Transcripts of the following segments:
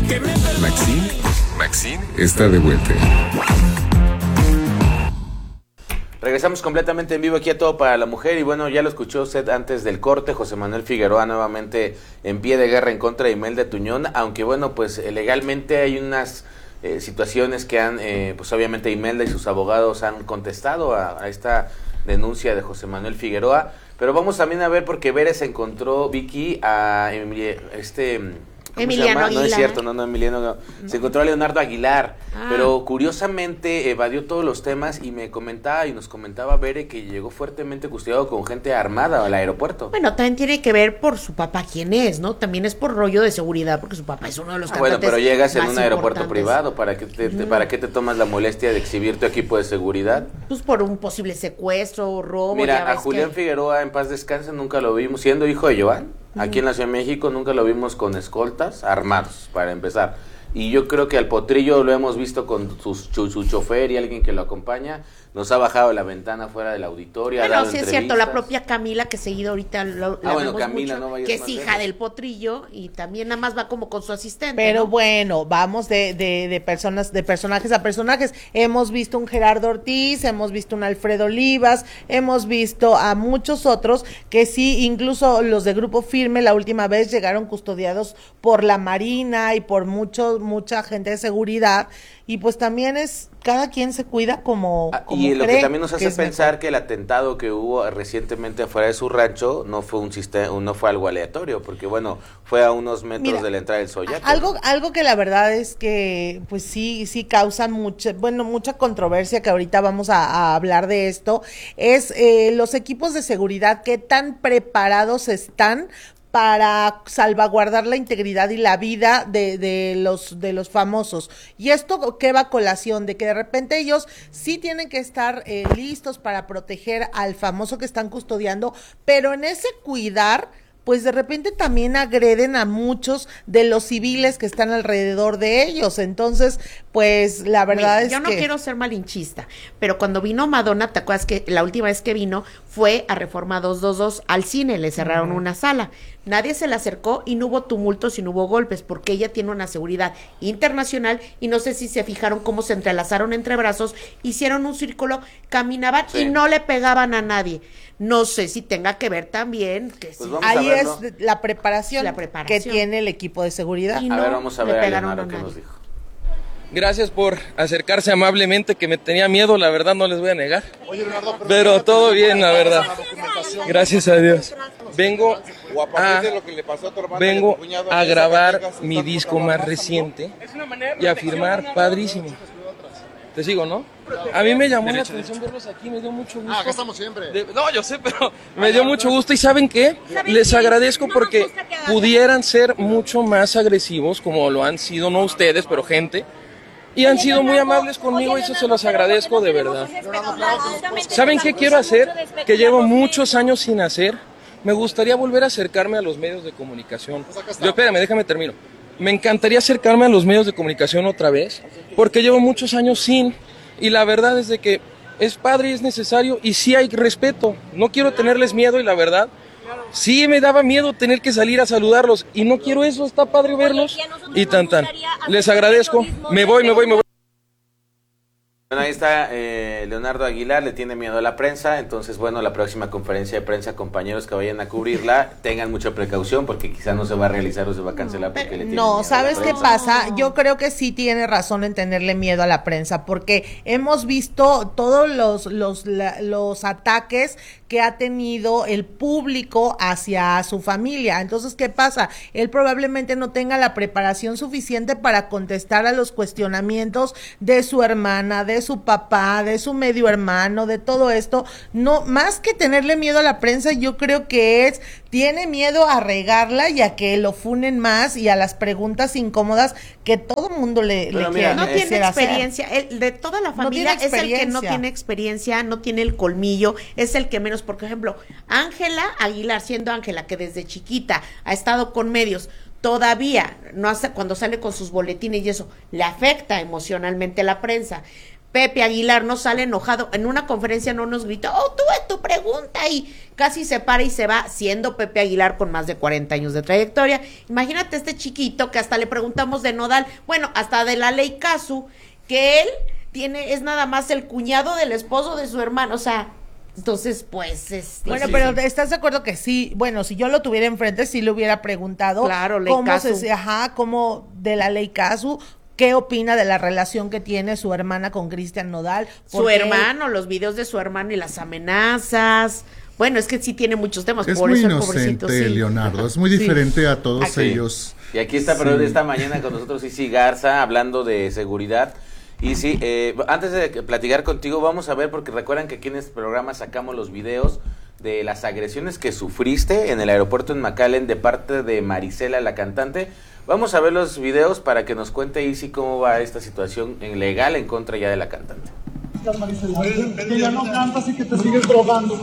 Maxine está de vuelta. Regresamos completamente en vivo aquí a Todo para la Mujer y bueno, ya lo escuchó usted antes del corte, José Manuel Figueroa nuevamente en pie de guerra en contra de Imelda Tuñón, aunque bueno, pues legalmente hay unas situaciones que han, pues obviamente Imelda y sus abogados han contestado a esta denuncia de José Manuel Figueroa, pero vamos también a ver porque Veres encontró, Vicky, a Emiliano Aguilar. No es cierto, no, Emiliano no. Se encontró a Leonardo Aguilar, pero curiosamente evadió todos los temas y nos comentaba Bere que llegó fuertemente custodiado con gente armada al aeropuerto. Bueno, también tiene que ver por su papá quién es, ¿no? También es por rollo de seguridad, porque su papá es uno de los cantantes. Bueno, pero llegas en un aeropuerto importantes. privado, ¿para qué te tomas la molestia de exhibir tu equipo de seguridad? Pues por un posible secuestro, robo. Mira, a Julián Figueroa, en paz descanse, nunca lo vimos, siendo hijo de Joan. Aquí en la Ciudad de México nunca lo vimos con escoltas armados, para empezar. Y yo creo que al Potrillo lo hemos visto con su chofer y alguien que lo acompaña. Nos ha bajado la ventana fuera del auditorio. Bueno, sí es cierto, la propia Camila, que seguido ahorita la vemos Camila, mucho, no que es hija del Potrillo y también nada más va como con su asistente. Pero ¿no? bueno, vamos de personajes a personajes. Hemos visto un Gerardo Ortiz, hemos visto un Alfredo Olivas, hemos visto a muchos otros que sí, incluso los de Grupo Firme la última vez llegaron custodiados por la Marina y por mucha gente de seguridad. Y pues también cada quien se cuida como y lo que también nos hace que pensar mejor. que el atentado que hubo recientemente afuera de su rancho no fue algo aleatorio, porque bueno, fue a unos metros de la entrada del Soyaco. Algo que la verdad es que pues sí causa mucha controversia, que ahorita vamos a hablar de esto, es los equipos de seguridad, qué tan preparados están para salvaguardar la integridad y la vida de los famosos. Y esto que va a colación de que de repente ellos sí tienen que estar listos para proteger al famoso que están custodiando, pero en ese cuidar, pues de repente también agreden a muchos de los civiles que están alrededor de ellos. Entonces, pues la verdad es que... Yo no quiero ser malinchista, pero cuando vino Madonna, ¿te acuerdas que la última vez que vino fue a Reforma 222 al cine? Le cerraron una sala. Nadie se le acercó y no hubo tumultos y no hubo golpes, porque ella tiene una seguridad internacional y no sé si se fijaron cómo se entrelazaron entre brazos, hicieron un círculo, caminaban y no le pegaban a nadie. No sé si tenga que ver también que pues ahí es la preparación que tiene el equipo de seguridad. A ver, vamos a ver a Leonardo qué nos dijo. Gracias por acercarse amablemente, que me tenía miedo, la verdad no les voy a negar. Pero todo bien, la verdad. Gracias a Dios. Vengo a grabar mi disco más reciente y a firmar, padrísimo. Te sigo, ¿no? A mí me llamó la atención verlos aquí, me dio mucho gusto. Acá estamos siempre. No, yo sé, pero me dio mucho gusto. ¿Y saben qué? Les agradezco porque pudieran ser mucho más agresivos, como lo han sido, no ustedes, pero gente. Y han sido muy amables conmigo y eso se los agradezco de verdad. ¿Saben qué quiero hacer? Que llevo muchos años sin hacer. Me gustaría volver a acercarme a los medios de comunicación. Espérame, déjame termino. Me encantaría acercarme a los medios de comunicación otra vez, porque llevo muchos años sin, y la verdad es de que es padre y es necesario, y sí hay respeto. No quiero tenerles miedo, y la verdad, sí me daba miedo tener que salir a saludarlos, y no quiero eso, está padre verlos, y tan. Les agradezco, me voy. Bueno, ahí está Leonardo Aguilar, le tiene miedo a la prensa, entonces bueno, la próxima conferencia de prensa, compañeros que vayan a cubrirla, tengan mucha precaución porque quizá no se va a realizar o se va a cancelar porque le tiene miedo ¿sabes a la qué prensa? pasa? Yo creo que sí tiene razón en tenerle miedo a la prensa, porque hemos visto todos los ataques que ha tenido el público hacia su familia. Entonces, ¿qué pasa? Él probablemente no tenga la preparación suficiente para contestar a los cuestionamientos de su hermana, de su papá, de su medio hermano, de todo esto. No, más que tenerle miedo a la prensa, yo creo que tiene miedo a regarla y a que lo funen más y a las preguntas incómodas que todo mundo le quiere. No tiene experiencia, de toda la familia es el que no tiene experiencia, no tiene el colmillo, es el que menos, por ejemplo, Ángela Aguilar, siendo Ángela, que desde chiquita ha estado con medios, todavía no hace, cuando sale con sus boletines y eso, le afecta emocionalmente la prensa. Pepe Aguilar no sale enojado, en una conferencia no nos gritó, tuve tu pregunta, y casi se para y se va, siendo Pepe Aguilar con más de 40 años de trayectoria. Imagínate este chiquito que hasta le preguntamos de Nodal, bueno, hasta de la ley Casu, que él es nada más el cuñado del esposo de su hermano, o sea, entonces, pues, bueno, pero ¿estás de acuerdo que sí? Bueno, si yo lo tuviera enfrente, sí le hubiera preguntado claro, ley Casu. Cómo de la ley Casu, ¿qué opina de la relación que tiene su hermana con Cristian Nodal? Su hermano, los videos de su hermano y las amenazas. Bueno, es que sí tiene muchos temas. Es por muy eso inocente, sí. Leonardo, es muy diferente a todos ellos. Y aquí está, pero esta mañana con nosotros Isi Garza, hablando de seguridad. Y sí, antes de platicar contigo, vamos a ver, porque recuerdan que aquí en este programa sacamos los videos de las agresiones que sufriste en el aeropuerto en McAllen de parte de Marisela, la cantante. Vamos a ver los videos para que nos cuente Isi cómo va esta situación legal en contra ya de la cantante. Que ya no cantas y que te sigues drogando.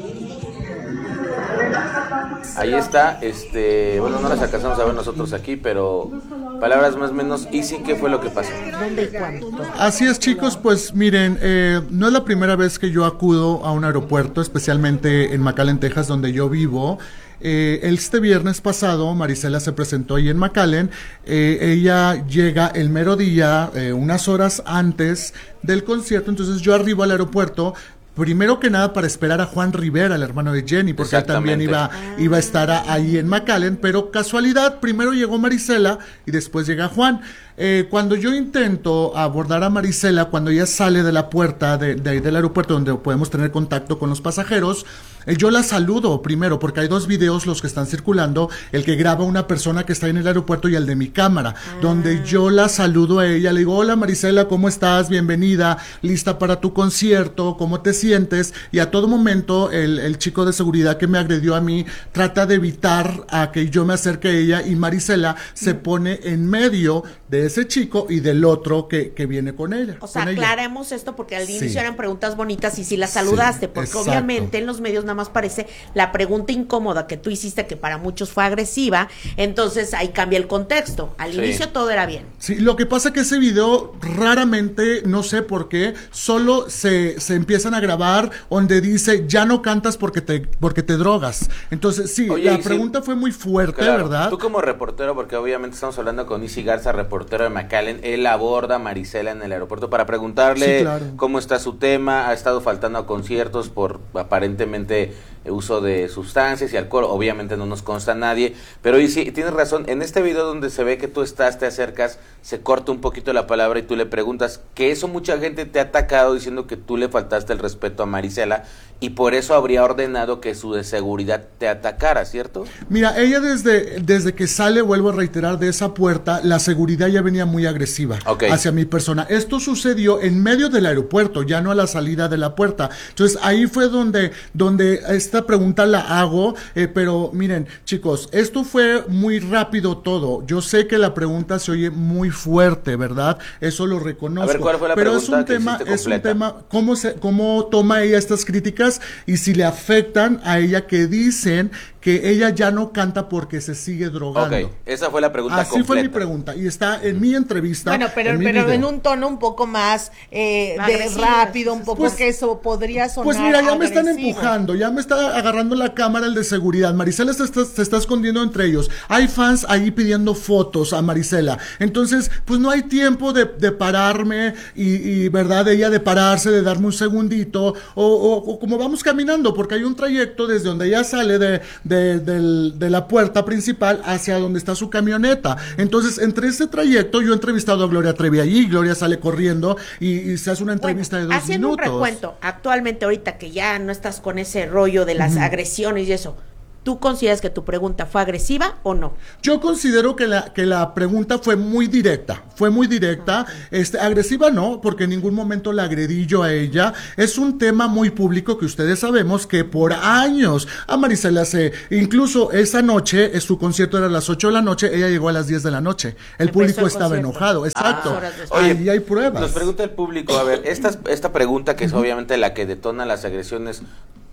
Ahí está, bueno, no las alcanzamos a ver nosotros aquí, pero palabras más o menos. Isi, ¿qué fue lo que pasó? ¿Dónde y cuándo? Así es, chicos, pues miren, no es la primera vez que yo acudo a un aeropuerto, especialmente en McAllen, Texas, donde yo vivo. Este viernes pasado Marisela se presentó ahí en McAllen. Ella llega el mero día, unas horas antes del concierto, entonces yo arribo al aeropuerto. Primero que nada para esperar a Juan Rivera, el hermano de Jenny, porque él también iba a estar ahí en McAllen, pero casualidad, primero llegó Marisela y después llega Juan. Cuando yo intento abordar a Marisela, cuando ella sale de la puerta del aeropuerto donde podemos tener contacto con los pasajeros, yo la saludo primero, porque hay dos videos los que están circulando, el que graba una persona que está en el aeropuerto y el de mi cámara, donde yo la saludo a ella, le digo, hola Marisela, ¿cómo estás? Bienvenida, lista para tu concierto, ¿cómo te sientes? Y a todo momento el chico de seguridad que me agredió a mí trata de evitar a que yo me acerque a ella, y Marisela se pone en medio de ese chico y del otro que viene con ella. O sea, aclaremos esto porque al inicio eran preguntas bonitas y si la saludaste, porque exacto. Obviamente en los medios nada más parece la pregunta incómoda que tú hiciste, que para muchos fue agresiva, entonces ahí cambia el contexto. Al inicio todo era bien. Sí, lo que pasa es que ese video raramente, no sé por qué, solo se empiezan a grabar donde dice, ya no cantas porque te drogas. Entonces, sí, oye, la pregunta fue muy fuerte, claro, ¿verdad? Tú como reportero, porque obviamente estamos hablando con Isi Garza, reportero de McAllen, él aborda a Marisela en el aeropuerto para preguntarle cómo está su tema, ha estado faltando a conciertos por aparentemente uso de sustancias y alcohol, obviamente no nos consta a nadie, pero Isi, tienes razón, en este video donde se ve que tú te acercas, se corta un poquito la palabra y tú le preguntas, que eso mucha gente te ha atacado diciendo que tú le faltaste el respeto a Marisela y por eso habría ordenado que su de seguridad te atacara, ¿cierto? Mira, ella desde que sale, vuelvo a reiterar, de esa puerta, la seguridad ya venía muy agresiva hacia mi persona. Esto sucedió en medio del aeropuerto, ya no a la salida de la puerta. Entonces ahí fue donde esta pregunta la hago, pero miren, chicos, esto fue muy rápido todo. Yo sé que la pregunta se oye muy fuerte, ¿verdad? Eso lo reconozco. A ver, ¿cuál fue la pregunta? Pero es un tema, ¿cómo toma ella estas críticas y si le afectan a ella, que dicen que ella ya no canta porque se sigue drogando? Ok, esa fue la pregunta completa. Así fue mi pregunta y está en mi entrevista. Bueno, pero en un tono un poco más de rápido, un poco, que eso podría sonar pues mira, ya agresivo. me están empujando, ya me está agarrando la cámara el de seguridad. Marisela se está escondiendo entre ellos. Hay fans ahí pidiendo fotos a Marisela. Entonces, pues no hay tiempo de pararme y verdad, ella de pararse, de darme un segundito o como vamos caminando, porque hay un trayecto desde donde ella sale de la puerta principal hacia donde está su camioneta. Entonces, entre ese trayecto, yo he entrevistado a Gloria Trevi allí, Gloria sale corriendo y se hace una entrevista de 2 minutos. Haciendo un recuento, actualmente ahorita que ya no estás con ese rollo de las agresiones y eso, ¿tú consideras que tu pregunta fue agresiva o no? Yo considero que la pregunta fue muy directa, agresiva no, porque en ningún momento la agredí yo a ella. Es un tema muy público que ustedes sabemos que por años a Marisela incluso esa noche, su concierto era a las 8 de la noche, ella llegó a las 10 de la noche. El público estaba enojado, exacto. Oye, ahí hay pruebas. Nos pregunta el público, a ver, esta pregunta que es obviamente la que detona las agresiones,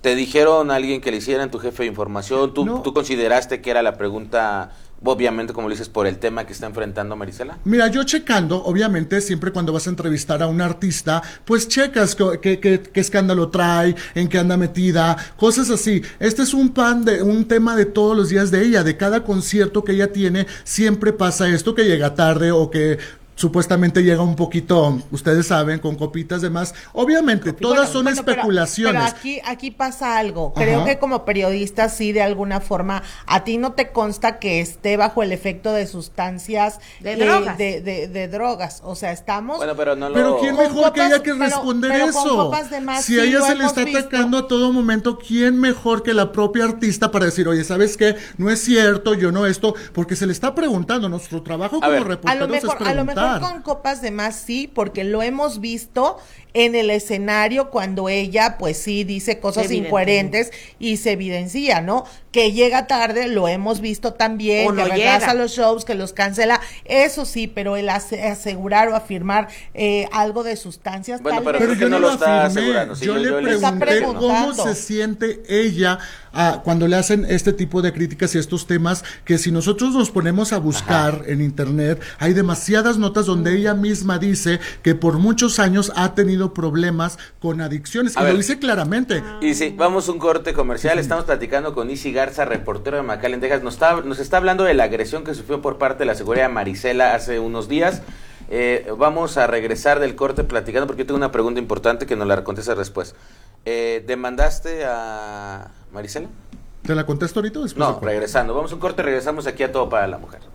¿Te dijeron a alguien que le hicieran, tu jefe de información? No. ¿Tú consideraste que era la pregunta, obviamente, como lo dices, por el tema que está enfrentando Marisela? Mira, yo checando, obviamente, siempre cuando vas a entrevistar a un artista, pues checas qué escándalo trae, en qué anda metida, cosas así. Este es un tema de todos los días de ella, de cada concierto que ella tiene, siempre pasa esto, que llega tarde o que supuestamente llega un poquito, ustedes saben, con copitas de más. Obviamente, todas son especulaciones. Pero aquí pasa algo. Creo que como periodista, sí, de alguna forma, a ti no te consta que esté bajo el efecto de sustancias drogas. De drogas. O sea, estamos... Bueno, pero no lo... Pero quién mejor que ella que responder pero con eso. copas de más, Si sí, a ella lo se le hemos está visto. atacando a todo momento, ¿quién mejor que la propia artista para decir, oye, ¿sabes qué? No es cierto, yo no esto, porque se le está preguntando. Nuestro trabajo como reporteros es preguntar. A lo mejor con copas de más sí, porque lo hemos visto en el escenario cuando ella, pues sí, dice cosas incoherentes y se evidencia, ¿no? Que llega tarde, lo hemos visto también, O no que retrasa llega. los shows, que los cancela, eso sí, pero el asegurar o afirmar algo de sustancias, Bueno, tal pero vez... Pero que yo no no lo lo está afirmé, asegurando, sí, yo le le está pregunté cómo preguntando. se siente ella cuando le hacen este tipo de críticas y estos temas, que si nosotros nos ponemos a buscar en internet, hay demasiadas notas donde ella misma dice que por muchos años ha tenido problemas con adicciones, y lo dice claramente. Y sí, vamos a un corte comercial. Estamos platicando con Isi Garza, reportero de McAllen, Texas. Nos está hablando de la agresión que sufrió por parte de la seguridad de Marisela hace unos días. Vamos a regresar del corte platicando, porque yo tengo una pregunta importante que nos la contestas después. ¿Demandaste a Marisela? ¿Te la contesto ahorita o después? No, regresando. Vamos a un corte, regresamos aquí a Todo para la Mujer.